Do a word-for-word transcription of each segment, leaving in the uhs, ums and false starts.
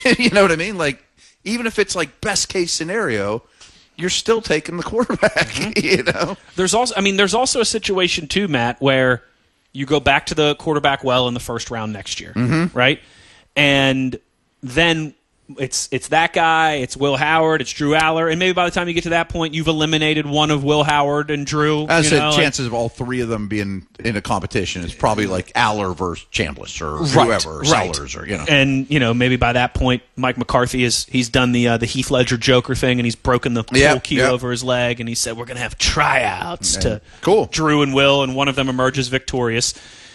You know what I mean? Like, even if it's like best case scenario, you're still taking the quarterback. Mm-hmm. You know, there's also, I mean, there's also a situation too, Matt, where you go back to the quarterback well in the first round next year, mm-hmm. right? And then it's it's that guy, it's Will Howard, it's Drew Aller, and maybe by the time you get to that point, you've eliminated one of Will Howard and Drew. I said know, chances like, of all three of them being in a competition is probably like Aller versus Chambliss or right, whoever, or right. Sellers, or you know. And you know, maybe by that point, Mike McCarthy is he's done the uh, the Heath Ledger Joker thing, and he's broken the yep, whole key yep. over his leg, and he said we're going to have tryouts and, to cool. Drew and Will, and one of them emerges victorious.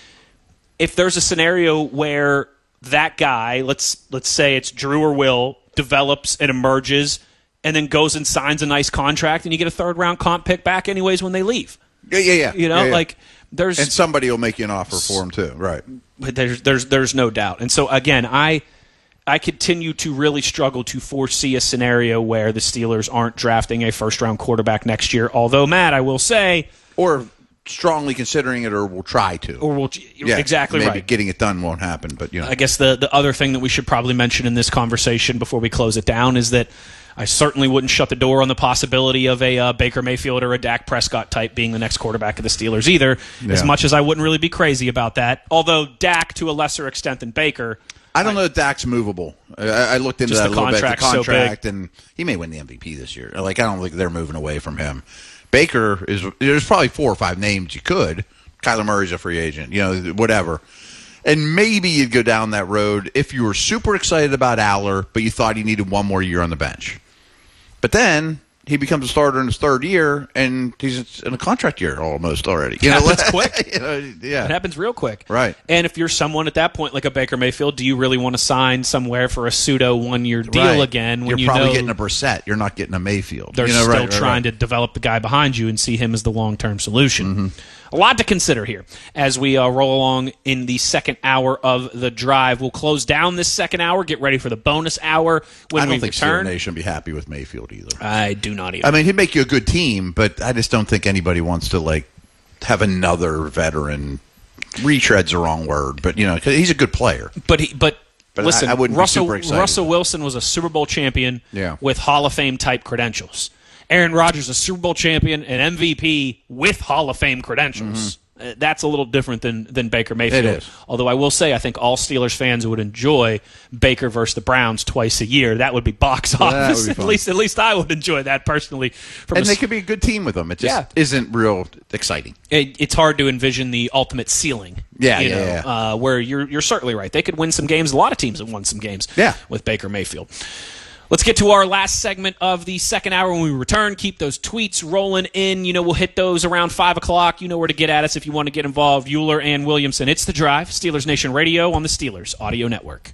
If there's a scenario where that guy, let's let's say it's Drew or Will, develops and emerges and then goes and signs a nice contract and you get a third round comp pick back anyways when they leave. Yeah, yeah, yeah. You know, yeah, yeah. like there's and somebody will make you an offer for him too, right? But there's there's there's no doubt. And so again, I I continue to really struggle to foresee a scenario where the Steelers aren't drafting a first round quarterback next year. Although, Matt, I will say, or strongly considering it, or will try to, or will yeah, exactly maybe right. Getting it done won't happen, but you know. I guess the the other thing that we should probably mention in this conversation before we close it down is that I certainly wouldn't shut the door on the possibility of a uh, Baker Mayfield or a Dak Prescott type being the next quarterback of the Steelers either. Yeah. As much as I wouldn't really be crazy about that, although Dak to a lesser extent than Baker. I don't I, know if Dak's movable. I, I looked into that a little bit. The contract, so and he may win the M V P this year. Like I don't think they're moving away from him. Baker is. There's probably four or five names you could. Kyler Murray's a free agent, you know, whatever. And maybe you'd go down that road if you were super excited about Aller, but you thought he needed one more year on the bench. But then he becomes a starter in his third year, and he's in a contract year almost already. You know, that's quick. You know, yeah, it happens real quick. Right. And if you're someone at that point like a Baker Mayfield, do you really want to sign somewhere for a pseudo one-year deal right. again? When you're you probably know getting a Brissett. You're not getting a Mayfield. They're you know, still right, right, trying right. to develop the guy behind you and see him as the long-term solution. Mm-hmm. A lot to consider here as we uh, roll along in the second hour of the drive. We'll close down this second hour, get ready for the bonus hour when I don't we think return. Steeler Nation would be happy with Mayfield either. I do not either. I mean, he'd make you a good team, but I just don't think anybody wants to like have another veteran. Retread's the wrong word, but you know, 'cause he's a good player. But he, but. But Listen, I, I wouldn't Russell, be super excited. Russell Wilson was a Super Bowl champion yeah. with Hall of Fame type credentials. Aaron Rodgers, a Super Bowl champion, an M V P with Hall of Fame credentials. Mm-hmm. Uh, that's a little different than, than Baker Mayfield. It is. Although I will say, I think all Steelers fans would enjoy Baker versus the Browns twice a year. That would be box well, office. be at least, at least I would enjoy that personally. From and a, they could be a good team with them. It just yeah. isn't real exciting. It, it's hard to envision the ultimate ceiling. Yeah, you yeah, know, yeah. Uh, where you're you're certainly right. They could win some games. A lot of teams have won some games. Yeah. With Baker Mayfield. Let's get to our last segment of the second hour when we return. Keep those tweets rolling in. You know, we'll hit those around five o'clock. You know where to get at us if you want to get involved. Euler and Williamson. It's The Drive, Steelers Nation Radio on the Steelers Audio Network.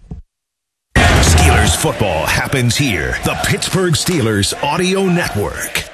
Steelers football happens here. The Pittsburgh Steelers Audio Network.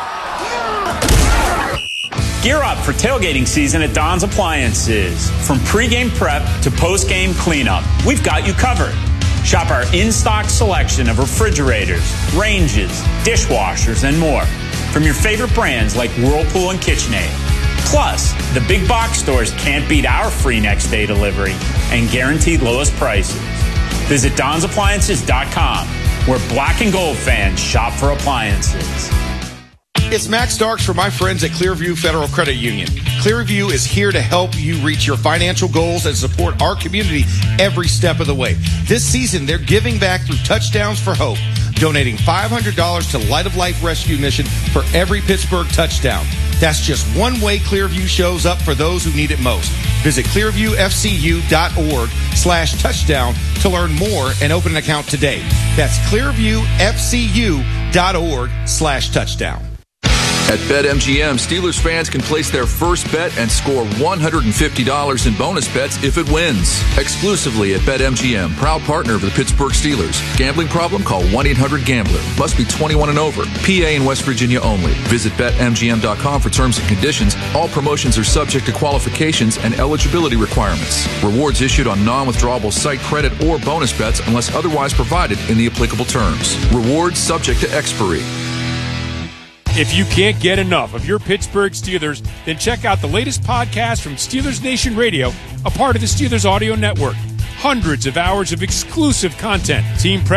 Gear up for tailgating season at Don's Appliances. From pregame prep to postgame cleanup, we've got you covered. Shop our in-stock selection of refrigerators, ranges, dishwashers, and more from your favorite brands like Whirlpool and KitchenAid. Plus, the big box stores can't beat our free next day delivery and guaranteed lowest prices. Visit Dons Appliances dot com, where black and gold fans shop for appliances. It's Max Starks for my friends at Clearview Federal Credit Union. Clearview is here to help you reach your financial goals and support our community every step of the way. This season, they're giving back through Touchdowns for Hope, donating five hundred dollars to Light of Life Rescue Mission for every Pittsburgh touchdown. That's just one way Clearview shows up for those who need it most. Visit clearviewfcu.org slash touchdown to learn more and open an account today. That's clearviewfcu.org slash touchdown. At BetMGM, Steelers fans can place their first bet and score one hundred fifty dollars in bonus bets if it wins. Exclusively at BetMGM, proud partner of the Pittsburgh Steelers. Gambling problem? Call one eight hundred gambler. Must be twenty-one and over. P A and West Virginia only. Visit Bet M G M dot com for terms and conditions. All promotions are subject to qualifications and eligibility requirements. Rewards issued on non-withdrawable site credit or bonus bets unless otherwise provided in the applicable terms. Rewards subject to expiry. If you can't get enough of your Pittsburgh Steelers, then check out the latest podcast from Steelers Nation Radio, a part of the Steelers Audio Network. hundreds of hours of exclusive content, team prep